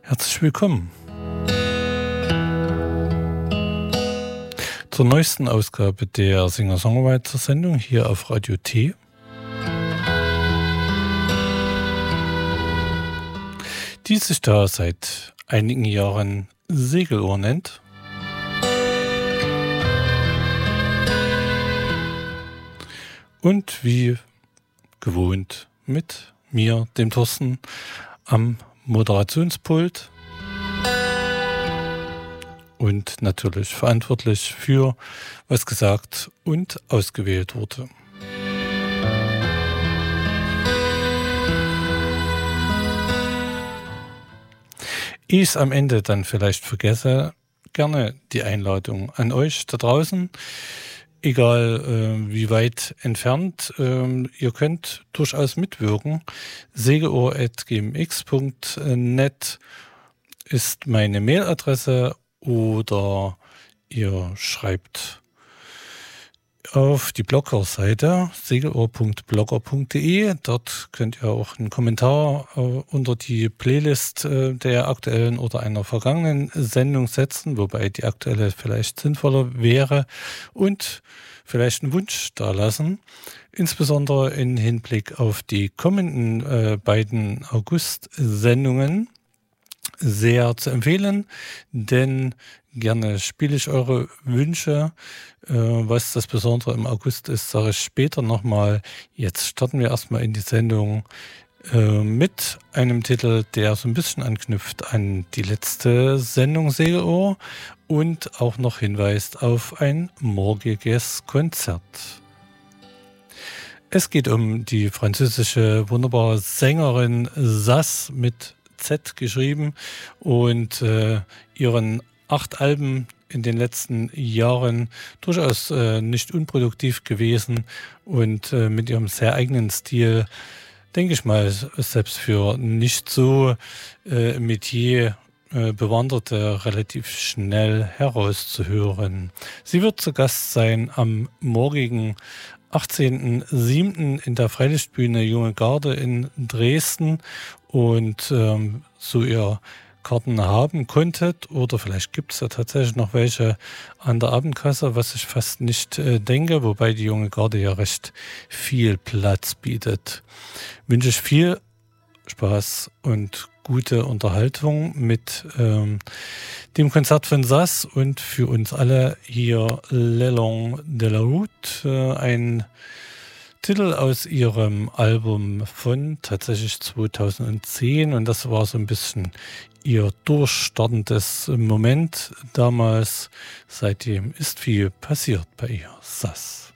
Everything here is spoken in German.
Herzlich willkommen zur neuesten Ausgabe der Singer-Songwriter-Sendung hier auf Radio T. Die sich da seit einigen Jahren Segelohr nennt. Und wie gewohnt mit mir, dem Thorsten, am Moderationspult und natürlich verantwortlich für, was gesagt und ausgewählt wurde. Ehe ich es am Ende dann vielleicht vergesse, gerne die Einladung an euch da draußen. Egal wie weit entfernt, ihr könnt durchaus mitwirken. segeohr@gmx.net ist meine Mailadresse oder ihr schreibt auf die Blogger-Seite segeohr.blogger.de. Dort könnt ihr auch einen Kommentar unter die Playlist der aktuellen oder einer vergangenen Sendung setzen, wobei die aktuelle vielleicht sinnvoller wäre, und vielleicht einen Wunsch dalassen, insbesondere im Hinblick auf die kommenden beiden August-Sendungen. Sehr zu empfehlen, denn gerne spiele ich eure Wünsche. Was das Besondere im August ist, sage ich später nochmal. Jetzt starten wir erstmal in die Sendung mit einem Titel, der so ein bisschen anknüpft an die letzte Sendung Segelohr und auch noch hinweist auf ein morgiges Konzert. Es geht um die französische wunderbare Sängerin Sass mit Z geschrieben und ihren 8 Alben in den letzten Jahren durchaus nicht unproduktiv gewesen und mit ihrem sehr eigenen Stil, denke ich mal, selbst für nicht so Metier Bewanderte relativ schnell herauszuhören. Sie wird zu Gast sein am morgigen 18.07. in der Freilichtbühne Junge Garde in Dresden. Und so ihr Karten haben konntet, oder vielleicht gibt es ja tatsächlich noch welche an der Abendkasse, was ich fast nicht denke, wobei die Junge Garde ja recht viel Platz bietet. Wünsche ich viel Spaß und gute Unterhaltung mit dem Konzert von Sass und für uns alle hier Le Long de la Route, ein Titel aus ihrem Album von tatsächlich 2010, und das war so ein bisschen ihr durchstartendes Moment damals. Seitdem ist viel passiert bei ihr. Sass.